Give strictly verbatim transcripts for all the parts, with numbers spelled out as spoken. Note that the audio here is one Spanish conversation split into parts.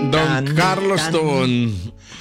Don Carlos Tobón.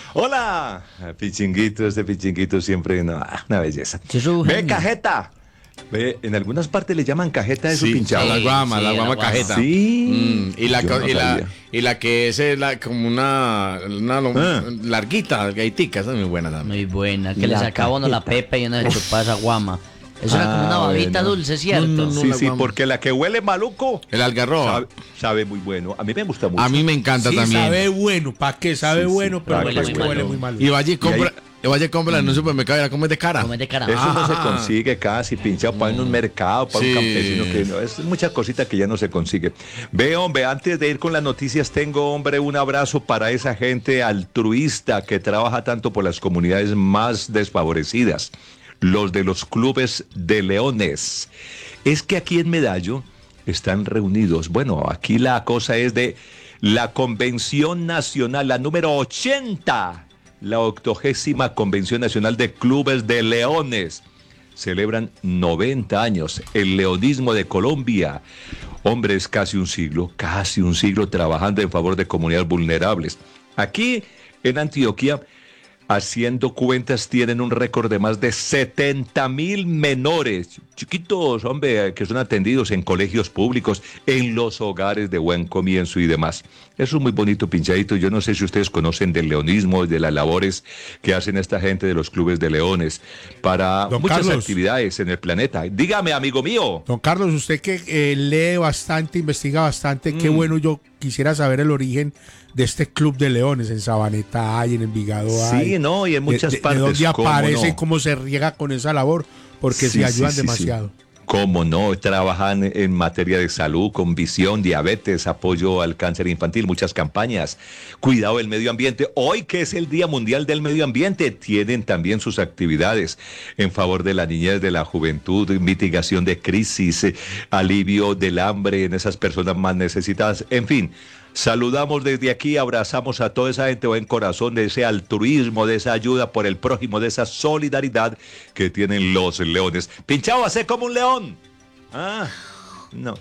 Hola, Pichinguito, este Pichinguito siempre una, una belleza. Sí, su Ve, genio. cajeta. Ve, en algunas partes le llaman cajeta de su Sí, pinchado. a la guama, sí, la la guama guama. cajeta. Sí. Mm, y, la, Yo co- no y, la, sabía. y la que es eh, la, como una, una lo- Ah. larguita, gaitica, esa es muy buena también. Muy buena, que le La sacaba uno la cajeta. pepa y uno le chupaba esa guama. Eso era como Ah, una babita bueno. dulce, ¿cierto? No, no, Sí, la sí, guama. porque la que huele maluco El algarroba. sabe, sabe muy bueno. A mí me gusta mucho. A mí me encanta Sí, también. sabe bueno, ¿para qué? Sabe Sí, sí, bueno, pero claro, huele, huele muy, muy huele malo. muy malo. Y vaya y compra, ahí- y vaya y compra en un supermercado y la come de cara. Comete cara. Eso no se Ah. consigue casi, pinchado para en un mercado, para Sí. un campesino, que no, es mucha cosita que ya no se consigue. Ve, hombre, antes de ir con las noticias, tengo, hombre, un abrazo para esa gente altruista que trabaja tanto por las comunidades más desfavorecidas, los de los clubes de leones. Es que aquí en Medallo están reunidos, bueno, aquí la cosa es de la Convención Nacional, la número ochenta, la octogésima Convención Nacional de Clubes de Leones. Celebran noventa años, el leonismo de Colombia. Hombre, es casi un siglo, casi un siglo trabajando en favor de comunidades vulnerables. Aquí, en Antioquia, haciendo cuentas, tienen un récord de más de setenta mil menores, chiquitos, hombre, que son atendidos en colegios públicos, en los hogares de buen comienzo y demás. Eso es muy bonito, pinchadito. Yo no sé si ustedes conocen del leonismo, de las labores que hacen esta gente de los clubes de leones para Don muchas Carlos. actividades en el planeta. Dígame, amigo mío. Don Carlos, usted que eh, lee bastante, investiga bastante, Mm. qué bueno, yo quisiera saber el origen de este club de leones. En Sabaneta hay, en Envigado hay. Sí, no, y en muchas de, de- partes. De dónde ¿cómo aparece, no? cómo se riega con esa labor, porque Sí, se ayudan sí, sí, demasiado. sí. Cómo no, trabajan en materia de salud, con visión, diabetes, apoyo al cáncer infantil, muchas campañas, cuidado del medio ambiente. Hoy que es el Día Mundial del Medio Ambiente, tienen también sus actividades en favor de la niñez, de la juventud, mitigación de crisis, eh, alivio del hambre en esas personas más necesitadas, en fin. Saludamos desde aquí, abrazamos a toda esa gente buen corazón, de ese altruismo, de esa ayuda por el prójimo, de esa solidaridad que tienen los leones. Pinchado, hace como un león. Ah, no.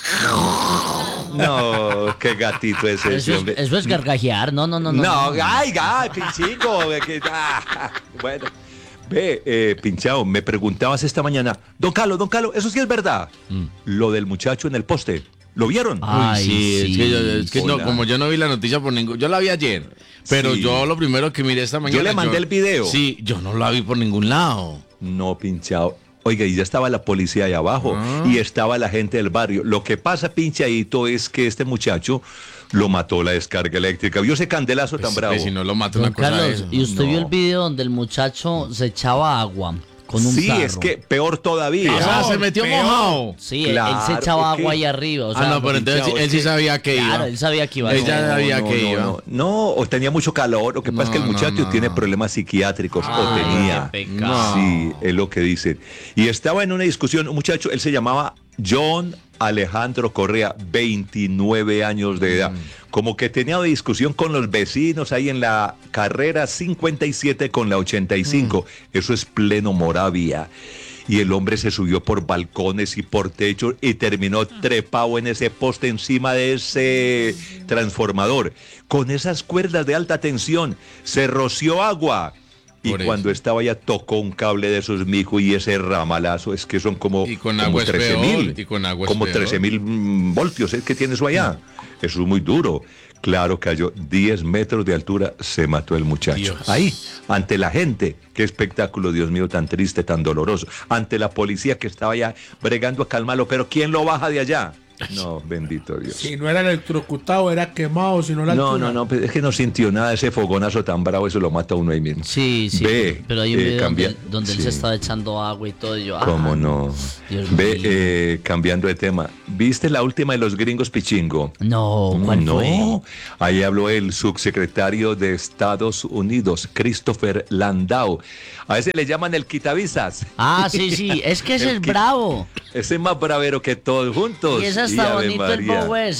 No, no, qué gatito es ese, Eso es, hombre. eso es gargajear, no, no, no. No, No, no. ay, ay, pinchico. que- ah, bueno, ve, eh, pinchado, me preguntabas esta mañana, don Carlos, don Carlos, eso sí es verdad. Lo del muchacho en el poste, ¿lo vieron? Ay, sí, es que, yo, es que no, Hola. como yo no vi la noticia por ningún... Yo la vi ayer, pero Sí. yo lo primero que miré esta mañana... le mandé el video. Sí, yo no la vi por ningún lado. No, pinchado. Oiga, y ya estaba la policía ahí abajo Ah. y estaba la gente del barrio. Lo que pasa, pinchadito, es que este muchacho lo mató la descarga eléctrica. ¿Vio ese candelazo tan Pues, bravo? pues, si no lo mata Don una cosa de Carlos, eso. ¿y usted No. vio el video donde el muchacho se echaba agua con un sí, tarro? es que peor todavía. Ah, Peor, se metió peor. mojado. Sí, él- él Claro, se echaba es que- agua ahí arriba. O sea, Ah, no, pero entonces pinchado, él es sí que- sabía que iba. Claro, él sabía que iba a Él ya ser. sabía no, que no, iba. No, no, o tenía mucho calor. Lo que pasa es que el No, no, muchacho no. tiene problemas psiquiátricos, o Ay, tenía. qué pecado. Sí, es lo que dicen. Y estaba en una discusión, un muchacho, él se llamaba John Alejandro Correa, veintinueve años de edad. Como que tenía una discusión con los vecinos ahí en la carrera cincuenta y siete con la ochenta y cinco. Eso es pleno Moravia. Y el hombre se subió por balcones y por techos y terminó trepado en ese poste encima de ese transformador. Con esas cuerdas de alta tensión se roció agua. Y Por eso. cuando estaba ya tocó un cable de esos, mijo, y ese ramalazo, es que son como, Y con como agua es trece mil. peor, y con agua es como peor. trece mil mm, voltios, es que tiene eso allá. Eso es muy duro. Claro, cayó diez metros de altura, se mató el muchacho. Dios. Ahí, ante la gente. Qué espectáculo, Dios mío, tan triste, tan doloroso. Ante la policía que estaba allá bregando a calmarlo, pero ¿quién lo baja de allá? No, bendito Dios. Si no era electrocutado, era quemado, si no la No, altura. no, no, pues es que no sintió nada, ese fogonazo tan bravo, eso lo mata a uno ahí mismo. Sí, sí. Ve, pero hay un eh, video cambia- donde, donde él sí. se estaba echando agua y todo. Y yo, ah, ¿Cómo no? Dios Ve, mío. eh, cambiando de tema, ¿viste la última de los gringos pichingo? No, ¿cuál no, fue? ahí habló el subsecretario de Estados Unidos, Christopher Landau. A ese le llaman el quitavisas. Ah, sí, sí. Es que ese El es que- bravo. Ese es más bravero que todos juntos. Y es hasta Ave bonito el María. bobo ese.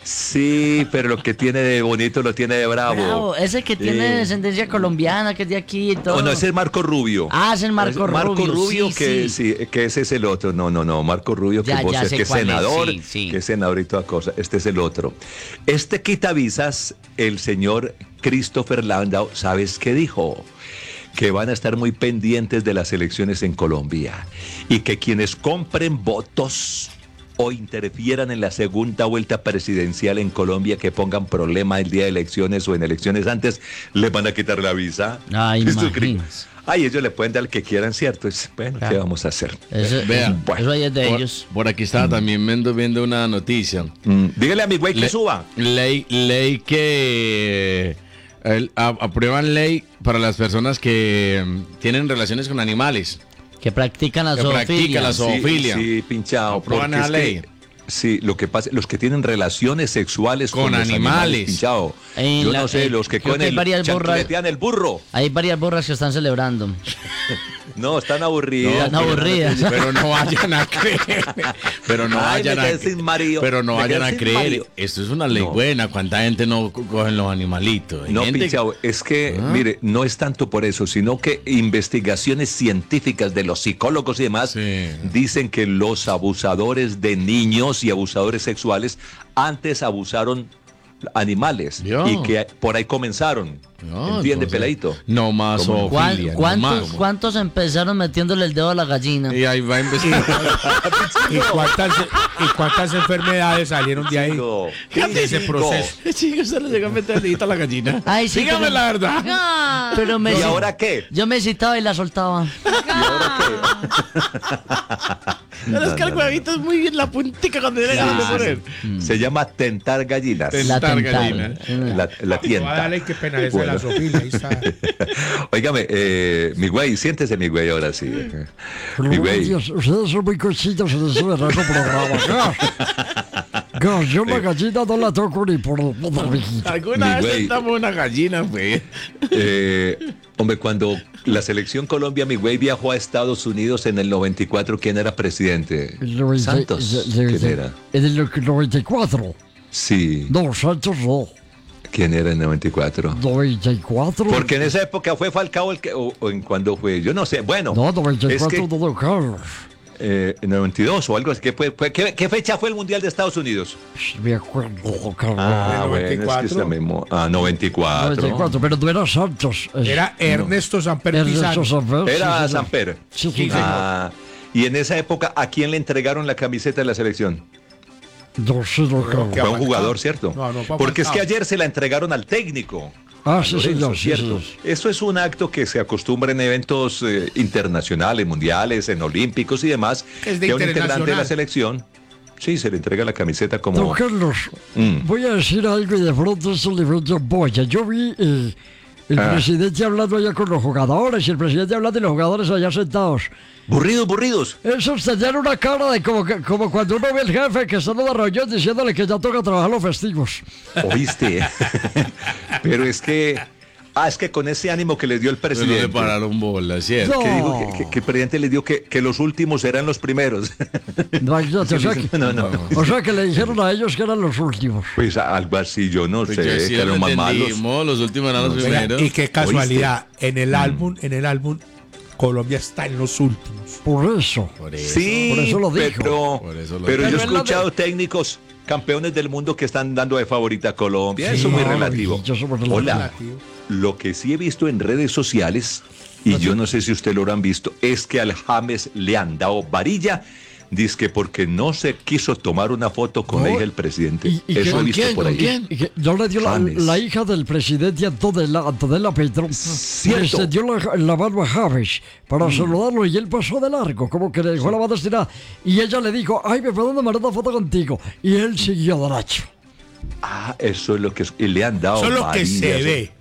Sí, pero lo que tiene de bonito lo tiene de bravo. Bravo, ese que tiene Sí. descendencia colombiana, que es de aquí y todo. No, no, ese es Marco Rubio. Ah, es el Marco Marco Rubio, Rubio, sí, que, sí. sí, que ese es el otro. No, no, no. Marco Rubio, que Ya, vos ya es sé que es cuál es, senador, sí, sí. que es senador y toda cosa. Este es el otro. Este quitavisas, el señor Christopher Landau, ¿sabes qué dijo? Que van a estar muy pendientes de las elecciones en Colombia y que quienes compren votos o interfieran en la segunda vuelta presidencial en Colombia, que pongan problema el día de elecciones o en elecciones antes, les van a quitar la visa. Ay, Esto es gringo. imagínese. Ay, ellos le pueden dar el que quieran, ¿cierto? Es- Bueno, ¿qué Claro. vamos a hacer? Eso, Vea, eso- bueno, eso ahí es de Por, ellos. por aquí estaba también viendo, viendo una noticia. Mm, dígale a mi güey que Le- suba. Ley, ley que el- a- aprueban ley para las personas que mm, tienen relaciones con animales. Que practican la Que practican la zoofilia. zo- Zoofilia. Sí, sí, pinchado. Aprueban porque esa es ley. que- sí, lo que pasa, los que tienen relaciones sexuales con, Con los animales. pinchado. En Yo la- no sé, eh, los que creo con que hay el varias borras- chancletean el burro. Hay varias borras que están celebrando. No, están aburridas. No, están aburridas. Pero no vayan a creer. Pero no Ay, vayan me a quedé sin marido. Pero no Me vayan quedé a sin creer. marido. Esto es una ley No. buena. ¿Cuánta gente no co- cogen los animalitos? Hay No, gente- pinchado, es que, Ah. mire, no es tanto por eso, sino que investigaciones científicas de los psicólogos y demás Sí. dicen que los abusadores de niños y abusadores sexuales antes abusaron animales Yo. y que por ahí comenzaron. No, ¿Entiende, entonces, peladito? No más ¿Cómo no? ¿Cuán- zoofilia, no ¿Cuántos, más. ¿Cuántos empezaron metiéndole el dedo a la gallina? Y ahí va a investigar. ¿Y cuántas, ¿Y cuántas enfermedades salieron de ahí? Chico, De ese chico. proceso. Chicos, se le llega a meter el dedito a la gallina. Ay, sí, Dígame pero- la verdad. Pero me ¿Y ahora qué? Yo me citaba y la soltaba. ¿Y ahora qué? Pero es que el huevito es muy bien la puntica cuando le ganas de poner. Se llama tentar gallinas. La Tentar tentar. gallina. La, la No, tienta. dale, qué pena esa de la Bueno. zoofilia, ahí está. Óigame, eh, mi güey, siéntese mi güey ahora sí. Mi güey. Dios, ustedes son muy cochitos en ese berraco programa. Gas, yo la gallina no la toco ni por el Alguna Mi vez güey. tentamos una gallina, pues. Eh, hombre, cuando la selección Colombia, mi güey viajó a Estados Unidos en el noventa y cuatro, ¿quién era presidente? Santos. ¿Quién era? En el noventa y cuatro. Sí. No, Santos no. ¿Quién era en el noventa y cuatro? noventa y cuatro. Porque en esa época fue Falcao el que, o, o en cuando fue, yo no sé, bueno. No, noventa y es cuatro que, no, don Carlos. eh, en noventa y dos o algo así. ¿Qué, fue, fue- qué- qué fecha fue el Mundial de Estados Unidos? Me acuerdo, don Carlos. Ah, ¿En bueno, noventa y es que cuatro? es la memo- Ah, noventa y cuatro. noventa y cuatro, pero no era Santos. es- Era Ernesto Samper Ernesto Pizarro. Samper, sí, Era señor. Samper. Sí, Sí, señor. Ah, y en esa época, ¿a quién le entregaron la camiseta de la selección? No sé, don Carlos. ¿Qué? Fue un Falcao. jugador, ¿cierto? No, no fue Porque es que Falcao. ayer se la entregaron al técnico. Ah, a sí, Lorenzo, señor, sí, ¿cierto? señor. Eso es un acto que se acostumbra en eventos eh, internacionales, mundiales, en olímpicos y demás. Es de que a un integrante de la internacional. selección, sí, se le entrega la camiseta como... Don Carlos, Mm. voy a decir algo y de pronto eso le vende boya. Yo vi eh, el Ah. presidente hablando allá con los jugadores y el presidente hablando y los jugadores allá sentados. Burridos, burridos. Esos tenían una cara de como, que- como cuando uno ve al jefe que está en una reunión diciéndole que ya toca trabajar los festivos. ¿Oíste? Pero es que... Ah, es que con ese ánimo que le dio el Pero no presidente... le pararon bola, ¿cierto? No. Que dijo que, que- que el presidente le dio que, que los últimos eran los primeros. Imagínate, o, sea que, no, no. o sea que le dijeron a ellos que eran los últimos. Pues algo así, yo no Pues sé, yo sí que lo eran más malos. entendimos, los últimos eran los Oiga, primeros. y qué casualidad, en el álbum, en el álbum, Colombia está en los últimos. Por eso. Por eso. Sí, Por eso lo dijo. pero, Por eso lo pero yo he dijo. Pero es lo escuchado técnicos, campeones del mundo que están dando de favorita a Colombia. Sí, Eso es muy no, relativo. yo soy muy relativo. Hola, Relativo. lo que sí he visto en redes sociales, y yo no sé si usted lo habrán visto, es que al James le han dado varilla. Dice que porque no se quiso tomar una foto con No, la hija del presidente. y- y Eso que- he ¿Con visto quién? por ¿Con ahí. quién? Y que no le dio la, James. la hija del presidente Antonella, Antonella Petro. Cierto. Le extendió la, la mano a James para saludarlo y él pasó de largo, como que le dejó la mano estirada. Y ella le dijo, ay, me puedo tomar una foto contigo. Y él siguió derecho. Ah, eso es lo que y le han dado Eso es lo que varilla, se eso- ve.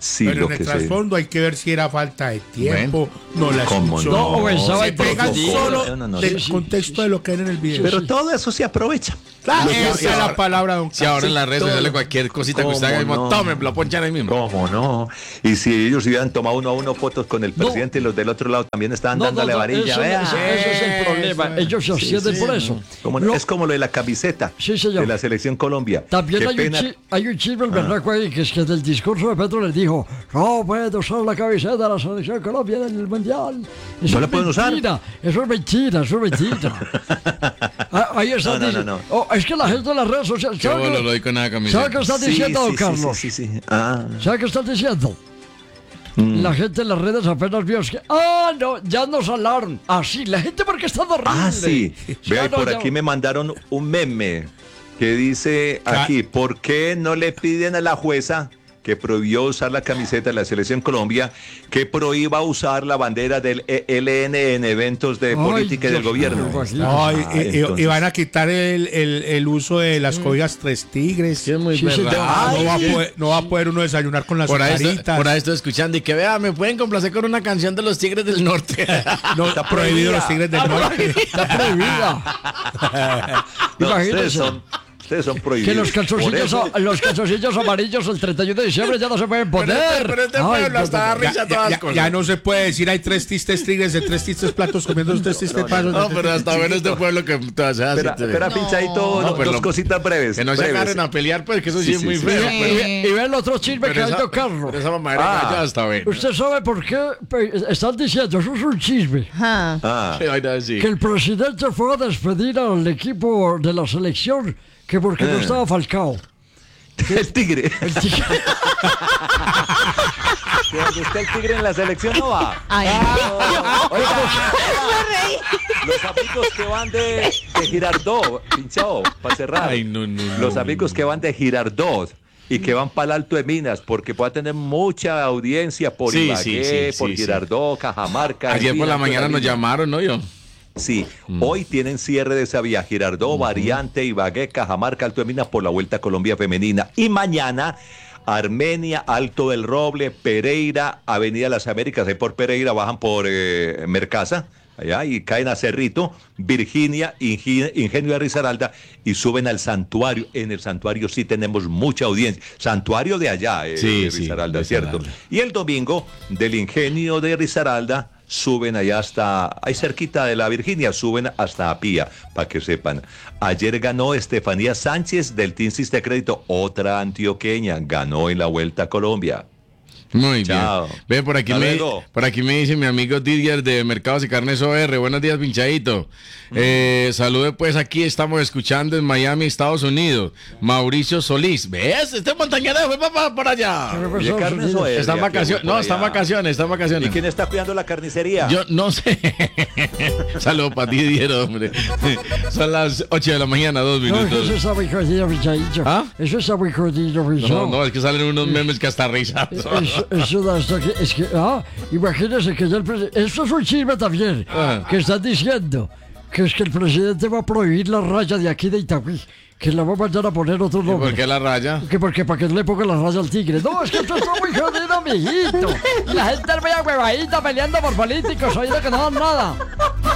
Sí, Pero lo en el que se... trasfondo hay que ver si era falta de tiempo, no la ¿Cómo escuchó. no? o estaba Se pega improvisado. solo No, no, no, del sí, sí, contexto de lo que hay en el video. Pero todo eso se aprovecha. Claro, Sí, esa sí, es la ahora- palabra, don Si ahora en las redes todo. sociales cualquier cosita que usted haga, ¿Cómo mismo, no? tomen, lo ponchan ahí mismo. ¿Cómo no? Y si ellos hubieran tomado uno a uno fotos con el No. presidente y los del otro lado también estaban No, no, dándole no, varilla. eso, vea. eso- ese es el problema. Ellos se ascienden por eso. Como no, Lo- es como lo de la camiseta Sí, señor. de la selección Colombia. También Qué hay un, pena. chi- hay un chisme el berraco ahí que es que del discurso de Petro les dijo no pueden usar la camiseta de la selección Colombia en el mundial. Eso ¿No la es pueden usar? mentira, eso es mentira, eso es mentira. Ah, ahí están No, no, diciendo- no, no. Oh, es que la gente de las redes sociales Qué ¿sabe bolo qué- lo doy con nada ¿sabe camiseta. qué están Sí, diciendo, don sí, sí, Carlos? Sí, sí, sí. Ah. ¿Sabe qué están diciendo? La gente en las redes apenas vio es que ah no, ya nos hablaron. Ah sí, la gente porque está horrible. Ah, sí. Ya Vea, y no, por ya- aquí me mandaron un meme que dice aquí, ¿por qué no le piden a la jueza que prohibió usar la camiseta de la Selección Colombia que prohíba usar la bandera del E L N en eventos de Ay, política y del Dios gobierno? mío, así. Ay, Ah, y- y- entonces- y van a quitar el, el- el uso de las cobijas tres tigres. Que es muy Sí, sí, verdad. Ah, no, va a Ay, poder, no va a poder uno desayunar con las Por ahí, estoy, azucaritas. por ahí estoy escuchando y que vea, me pueden complacer con una canción de los Tigres del Norte. No, Está está prohibido prohibida. los tigres del norte. Está prohibida. No, ustedes Imagínense. son, ustedes son Que prohibidos. los Por calzoncillos, eso- a- los calzoncillos amarillos el treinta y uno de diciembre ya no se pueden poner. este- pero este pueblo no, hasta no, da no. risa Ya, todas ya- las cosas. ya no se puede decir hay tres tistes tigres de tres tistes platos comiendo tres tistes pasos. No, pero hasta bueno este pueblo que todas esas Espera, espera, pinchadito, No, dos pero lo- cositas breves. que no se breves. agarren a pelear, pues que eso sí, Sí, es sí, muy sí. feo. Y, Pero, ve- y ve el otro chisme que pero hay esa, de Carlos. pero esa mamadera Ah. ya está bien. ¿Usted sabe por qué pe- están diciendo? Eso es un chisme. Ah, ¿Qué vaina así? Que el presidente fue a despedir al equipo de la selección que porque no Eh. estaba Falcao. el tigre. El tigre- Que donde esté el tigre en la selección no va. Ay, Oiga, los amigos que van de, de Girardot, pinchado, para cerrar. Ay, no, no, no, los no, amigos no. que van de Girardot y que van para el Alto de Minas, porque puede tener mucha audiencia por Sí, Ibagué, sí, sí, por sí, sí. Girardot, Cajamarca. Ayer en por fin, la Alto de mañana nos Línea. llamaron, ¿no? Yo. Sí, hoy tienen cierre de esa vía, Girardot, Variante, Ibagué, Cajamarca, Alto de Minas por la Vuelta a Colombia Femenina. Y mañana, Armenia, Alto del Roble, Pereira, Avenida Las Américas, ahí por Pereira bajan por eh, Mercaza, allá, y caen a Cerrito, Virginia, Ingi- Ingenio de Risaralda, y suben al santuario. En el santuario sí tenemos mucha audiencia. Santuario de allá, eh, Sí, de sí, Risaralda, ¿cierto? Risaralda. Y el domingo, del Ingenio de Risaralda, suben allá hasta, ahí cerquita de la Virginia, suben hasta Apía, para que sepan. Ayer ganó Estefanía Sánchez del Team Siste Crédito, otra antioqueña, ganó en la Vuelta a Colombia. Muy Chao. bien. Ve, por aquí, Hasta me, luego. por aquí me dice mi amigo Didier de Mercados y Carnes O R. Buenos días, pinchadito. Eh, salude, pues aquí estamos escuchando en Miami, Estados Unidos. Mauricio Solís. ¿Ves? Este montañero fue para, para allá. Oye, carnes o R, Está en ¿a qué vacaciones. fue por No, está en allá? vacaciones, está en ¿Y vacaciones. quién está cuidando la carnicería? Yo no sé. Saludos para ti, Didier, hombre. Son las ocho de la mañana, dos No, es que eso minutos. está muy jodido, pichadito. ¿Ah? Eso está muy jodido, No, pichado. no, es que salen unos memes que hasta risas. Eso, eso da hasta que, es que, ah, imagínense que ya el presidente, esto es un chisme también, Ah. que están diciendo que es que el presidente va a prohibir la raya de aquí de Itagüí, que la va a mandar a poner otro ¿Y nombre. por qué la raya? Que porque para que le ponga la raya al tigre. No, es que esto está muy jodido, mijito. Y la gente es muy huevadita peleando por políticos, oído que no dan nada.